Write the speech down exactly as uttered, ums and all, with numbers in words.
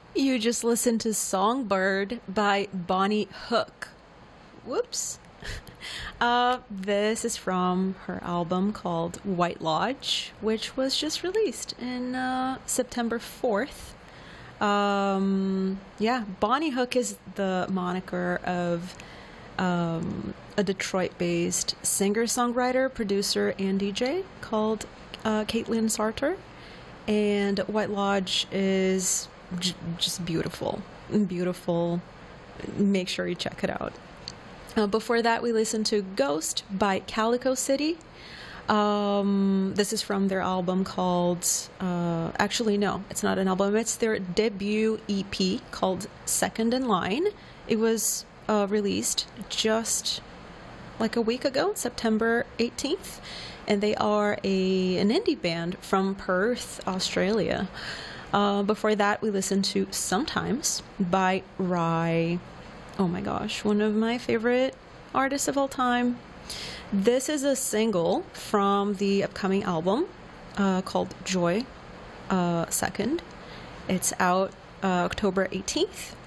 You just listened to Songbird by Bonnie Hook. Whoops. Uh, this is from her album called White Lodge, which was just released in uh, September fourth. Um, yeah, Bonnie Hook is the moniker of um, a Detroit based singer songwriter, producer, and D J called uh, Caitlin Sarter. And White Lodge is j- just beautiful. Beautiful. Make sure you check it out. Uh, before that, we listened to Ghost by Calico City. Um, this is from their album called, uh, actually, no, it's not an album. It's their debut E P called Second in Line. It was uh, released just like a week ago, September eighteenth. And they are a an indie band from Perth, Australia. Uh, before that, we listened to Sometimes by Rye. Oh my gosh, one of my favorite artists of all time. This is a single from the upcoming album uh, called Joy uh, Second. It's out uh, October eighteenth.